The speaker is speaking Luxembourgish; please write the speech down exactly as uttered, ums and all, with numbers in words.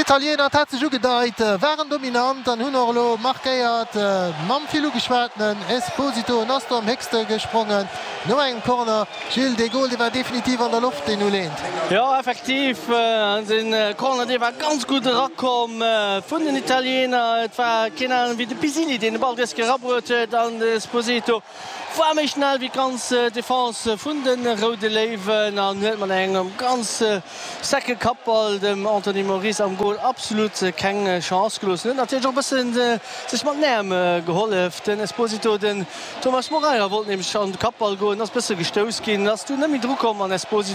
Italiener hat sich gedeiht, äh, waren dominant an Hunorlo markéiert äh, Mamfilu geschwertenen Esposito nas am Hexte gesprungen. No eng Corner Gilles de Gaulle, die war definitiv an der Luft den lehnt. Ja, effektiv äh, den äh, Corner die war ganz gut rakom äh, vun den Italiener. Et war kennen wie de Pisini, den den Ball gerabbrot an Esposito. War méch schnell wie ganz äh, Defense vun den Rode Lewen an net man engem ganz äh, secke Kappel dem Anthony Maurice am Goal absolut äh, keng Chance gelossen. Dat jo bisssen äh, sech mat Näme äh, geholleft. Den Esposito den Thomas Moreira wollt nämlich an Kappel goen ass bisse gestous gin, ass du nemmi Druck kom an Esposito.